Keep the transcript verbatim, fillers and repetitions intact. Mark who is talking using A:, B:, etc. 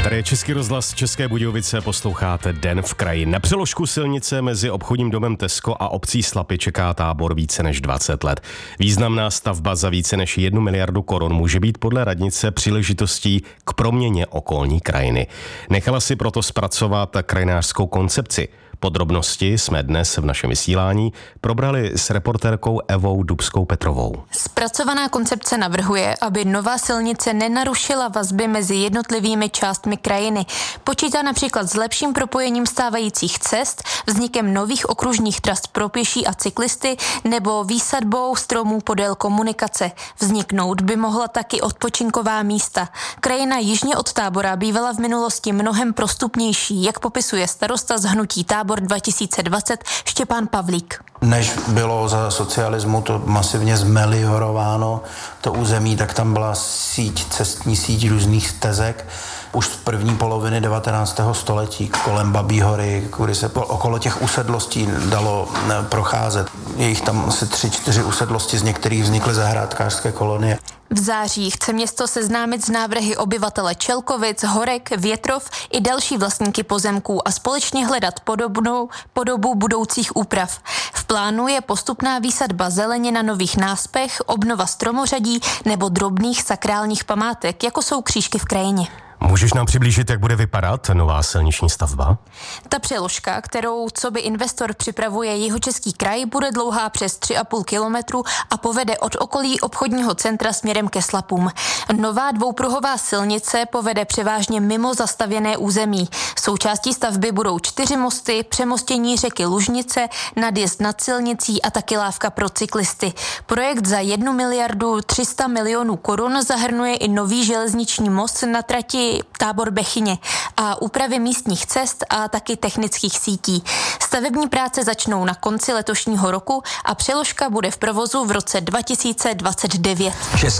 A: Tady je Český rozhlas České Budějovice, posloucháte Den v kraji. Na přeložku silnice mezi obchodním domem Tesco a obcí Slapy čeká tábor více než dvacet let. Významná stavba za více než jednu miliardu korun může být podle radnice příležitostí k proměně okolní krajiny. Nechala si proto zpracovat krajinářskou koncepci. Podrobnosti jsme dnes v našem vysílání probrali s reportérkou Evou Dubskou-Petrovou.
B: Zpracovaná koncepce navrhuje, aby nová silnice nenarušila vazby mezi jednotlivými částmi krajiny. Počítá například s lepším propojením stávajících cest, vznikem nových okružních tras pro pěší a cyklisty nebo výsadbou stromů podél komunikace. Vzniknout by mohla taky odpočinková místa. Krajina jižně od Tábora bývala v minulosti mnohem prostupnější, jak popisuje starosta z hnutí Tábor dva tisíce dvacet Štěpán Pavlík.
C: Než bylo za socialismu to masivně zmeliorováno, to území, tak tam byla síť, cestní síť různých stezek. Už z první poloviny devatenáctého století kolem Babí hory, kudy se okolo těch usedlostí dalo procházet. Je jich tam asi tři, čtyři usedlosti, z některých vznikly zahrádkářské kolonie.
B: V září chce město seznámit s návrhy obyvatele Čelkovic, Horek, Větrov i další vlastníky pozemků a společně hledat podobnou podobu budoucích úprav. V plánu je postupná výsadba zeleně na nových náspech, obnova stromořadí nebo drobných sakrálních památek, jako jsou křížky v krajině.
A: Můžeš nám přiblížit, jak bude vypadat nová silniční stavba?
B: Ta přeložka, kterou coby investor připravuje Jihočeský kraj, bude dlouhá přes tři a půl kilometru a povede od okolí obchodního centra směrem ke Slapům. Nová dvoupruhová silnice povede převážně mimo zastavěné území. Součástí stavby budou čtyři mosty, přemostění řeky Lužnice, nadjezd nad silnicí a taky lávka pro cyklisty. Projekt za jednu miliardu tři sta milionů korun zahrnuje i nový železniční most na trati Tábor-Bechyně a úpravy místních cest a taky technických sítí. Stavební práce začnou na konci letošního roku a přeložka bude v provozu v roce dva tisíce dvacet devět.